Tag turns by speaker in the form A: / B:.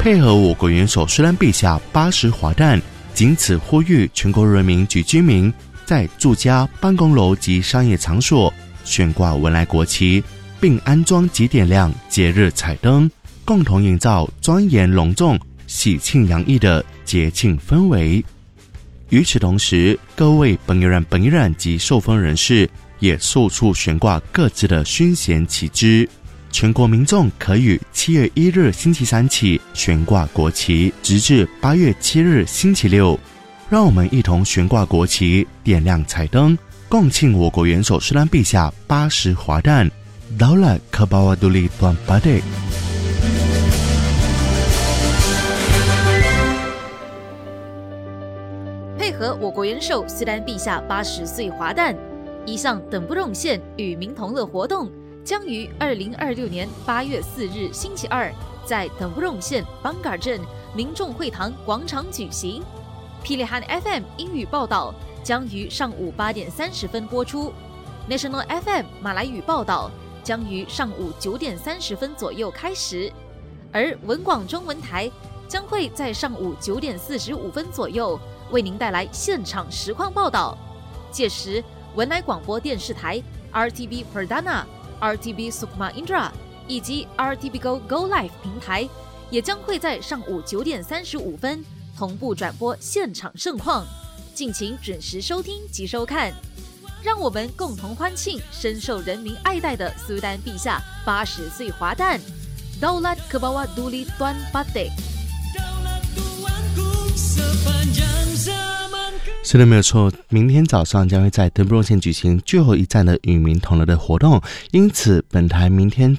A: 配合我国元首苏丹陛下80华诞，仅此呼吁全国人民及居民在住家、办公楼及商业场所悬挂文莱国旗，并安装及点亮节日彩灯，共同营造庄严隆重、喜庆洋溢的节庆氛围。与此同时，各位本友人及受封人士也速速悬挂各自的勋衔旗帜。全国民众可于7月1日星期三起悬挂国旗，直至8月7日星期六。让我们一同悬挂国旗，点亮彩灯，共庆我国元首苏丹陛下80华诞。Daulat ke bawah Duli Tuan Padek。
B: 配合我国元首苏丹陛下80岁华诞，一项等不动线与民同乐活动将于2026年8月4日星期二在等不动县邦嘎镇民众会堂广场举行。霹雳罕 FM 英语报道将于上午8点30分播出， National FM 马来语报道将于上午9点30分左右开始，而文广中文台将会在上午9点45分左右为您带来现场实况报道。届时，文莱广播电视台、RTV Perdana、RTV Sukma Indra 以及 RTV Go Live 平台也将会在上午9点35分同步转播现场盛况，敬请准时收听及收看。让我们共同欢庆深受人民爱戴的苏丹陛下80岁华诞。Daulat ke bawah Duli Tuan Padek。
A: 是的，没有错。明天早上将会在登布隆县举行最后一站的与民同乐的活动，因此本台明天